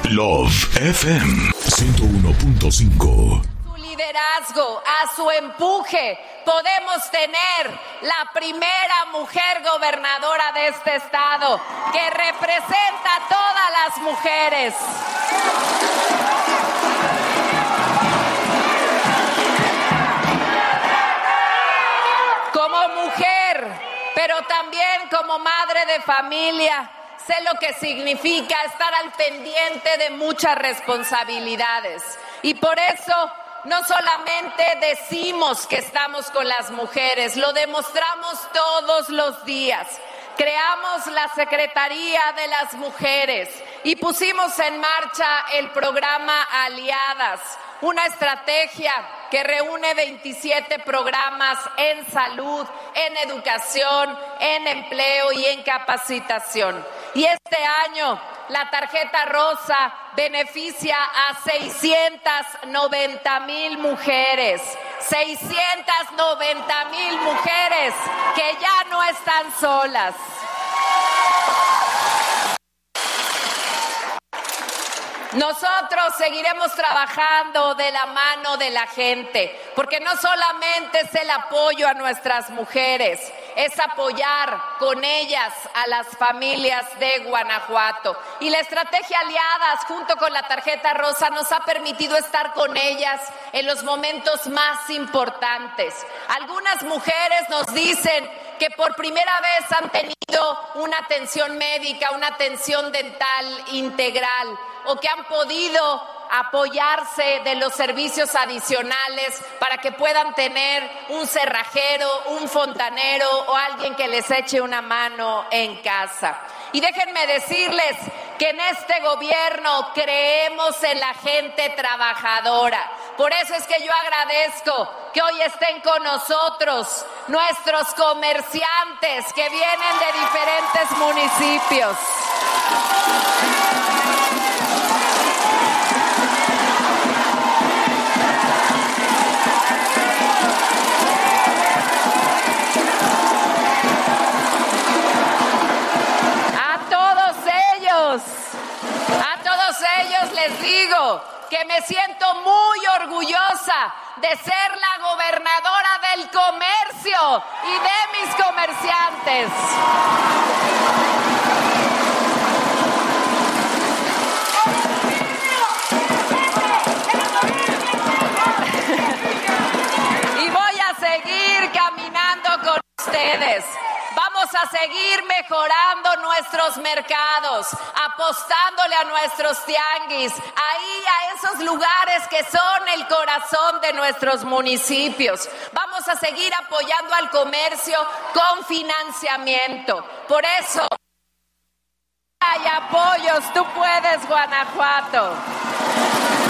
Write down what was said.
Love FM 101.5. Liderazgo, a su empuje, podemos tener la primera mujer gobernadora de este estado que representa a todas las mujeres. Como mujer, pero también como madre de familia, sé lo que significa estar al pendiente de muchas responsabilidades. Y por eso no solamente decimos que estamos con las mujeres, lo demostramos todos los días. Creamos la Secretaría de las Mujeres y pusimos en marcha el programa Aliadas, una estrategia que reúne 27 programas en salud, en educación, en empleo y en capacitación. Y este año la tarjeta rosa beneficia a 690,000 mujeres. 690,000 mujeres que ya no están solas. Nosotros seguiremos trabajando de la mano de la gente, porque no solamente es el apoyo a nuestras mujeres, es apoyar con ellas a las familias de Guanajuato. Y la estrategia Aliadas, junto con la tarjeta rosa, nos ha permitido estar con ellas en los momentos más importantes. Algunas mujeres nos dicen que por primera vez han tenido una atención médica, una atención dental integral, o que han podido apoyarse de los servicios adicionales para que puedan tener un cerrajero, un fontanero o alguien que les eche una mano en casa. Y déjenme decirles que en este gobierno creemos en la gente trabajadora. Por eso es que yo agradezco que hoy estén con nosotros nuestros comerciantes que vienen de diferentes municipios. A todos ellos les digo que me siento muy orgullosa de ser la gobernadora del comercio y de mis comerciantes. Y voy a seguir caminando con ustedes. Vamos a seguir mejorando nuestros mercados, apostándole a nuestros tianguis, ahí a esos lugares que son el corazón de nuestros municipios. Vamos a seguir apoyando al comercio con financiamiento. Por eso hay apoyos, tú puedes, Guanajuato.